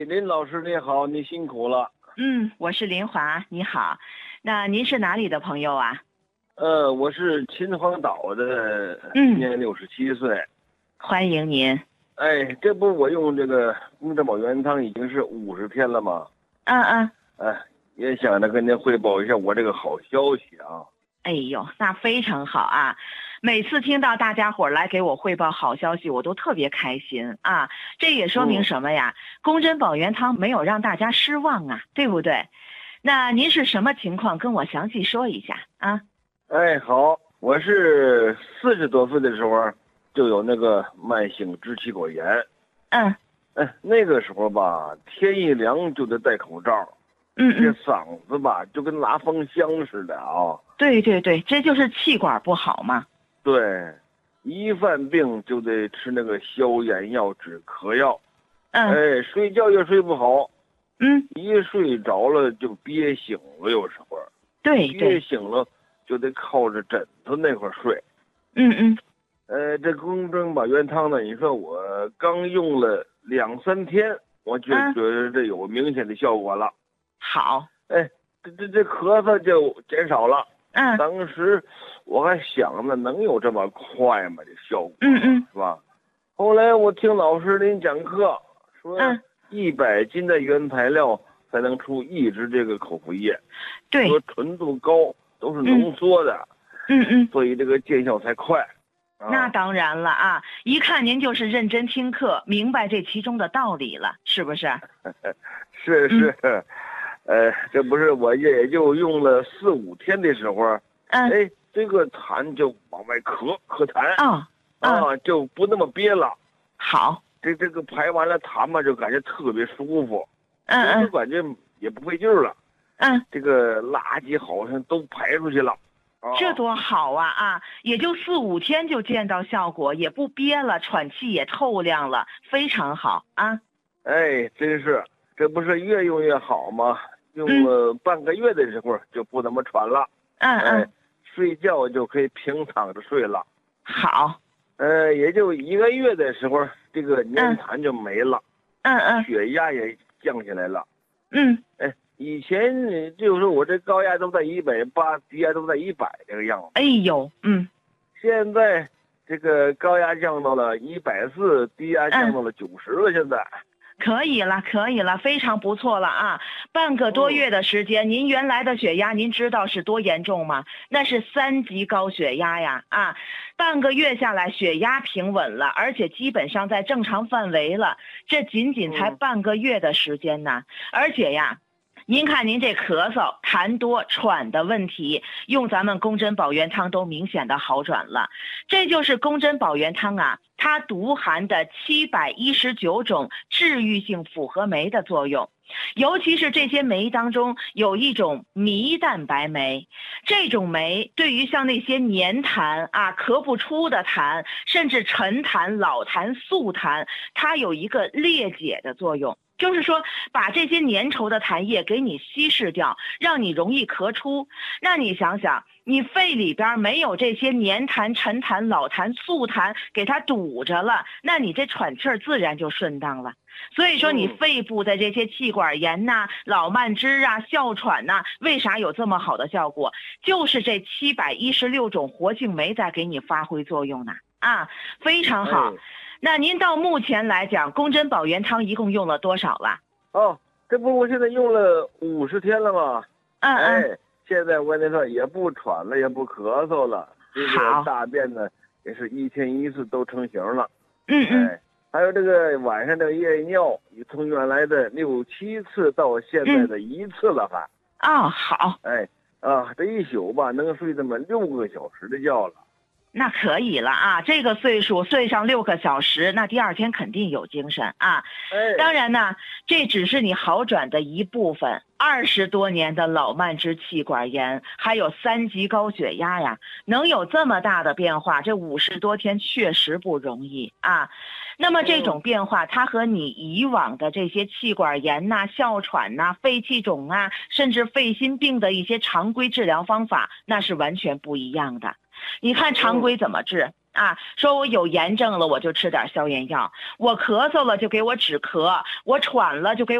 林老师你好，你辛苦了。 我是林华，你好。那您是哪里的朋友啊？ 我是秦皇岛的， 嗯今年67岁。 欢迎您。 哎，这不我用这个公珍宝元汤已经是50天了吗？ 嗯。 哎，也想着跟您汇报一下我这个好消息啊。 哎呦，那非常好啊！每次听到大家伙来给我汇报好消息，我都特别开心啊！这也说明什么呀？公珍宝元汤没有让大家失望啊，对不对？那您是什么情况？跟我详细说一下啊。 哎，好，我是40多岁的时候就有那个慢性支气管炎。 嗯那个时候吧，天一凉就得戴口罩。这嗓子吧就跟拉风箱似的啊。 对，这就是气管不好嘛。 对，一犯病就得吃那个消炎药、止咳药。睡觉也睡不好。一睡着了就憋醒了，有时候。 对， 憋醒了就得靠着枕头那块睡。这公珍宝元汤呢，你说我刚用了2、3天，我就觉得这有明显的效果了。 好。 这咳嗽就减少了。当时我还想呢，能有这么快吗？这效果，是吧？后来我听老师您讲课说，100斤的原材料才能出1支这个口服液， 对， 说纯度高，都是浓缩的。所以这个见效才快。 那当然了啊！一看您就是认真听课，明白这其中的道理了，是不是？ 是。这不是我也就用了4、5天的时候，这个痰就往外咳痰，就不那么憋了。 好， 这个排完了痰嘛，就感觉特别舒服。就感觉也不费劲儿了。这个垃圾好像都排出去了。 这多好啊！也就4、5天就见到效果，也不憋了，喘气也透亮了，非常好啊！ 真是，这不是越用越好吗？用了半个月的时候就不怎么喘了。睡觉就可以平躺着睡了。 好。 也就1个月的时候，这个粘痰就没了。血压也降下来了。以前就是我这高压都在180，低压都在100这个样子。 哎呦， 现在这个高压降到了140，低压降到了90了。现在可以了，非常不错了啊！半个多月的时间，您原来的血压您知道是多严重吗？那是3级高血压呀！半个月下来血压平稳了，而且基本上在正常范围了，这仅才半个月的时间呢。而且呀，您看您这咳嗽、痰多、喘的问题，用咱们公珍宝元汤都明显的好转了。这就是公珍宝元汤啊，它独含的719种治愈性复合酶的作用。尤其是这些酶当中有一种胰蛋白酶，这种酶对于像那些黏痰咳不出的痰，甚至沉痰、老痰、素痰，它有一个裂解的作用。就是说把这些粘稠的痰液给你稀释掉，让你容易咳出。那你想想，你肺里边没有这些黏痰、沉痰、老痰、素痰给它堵着了，那你这喘气儿自然就顺当了。所以说你肺部的这些气管炎老慢支哮喘为啥有这么好的效果？就是这716种活性酶在给你发挥作用呢。非常好。那您到目前来讲，公珍宝元汤一共用了多少了？ 这不我现在用了50天了吗？现在我跟你说也不喘了，也不咳嗽了，这个大便呢也是1天1次都成型了。还有这个晚上的夜尿，从原来的6、7次到现在的1次了还。 好。 这一宿吧能睡这么6个小时的觉了。 那可以了这个岁数睡上6个小时，那第二天肯定有精神当然呢，这只是你好转的一部分。20多年的老慢支气管炎，还有3级高血压呀，能有这么大的变化，这50多天确实不容易那么这种变化，它和你以往的这些气管炎哮喘肺气肿甚至肺心病的一些常规治疗方法，那是完全不一样的。你看常规怎么治？ 啊，说我有炎症了，我就吃点消炎药；我咳嗽了就给我止咳，我喘了就给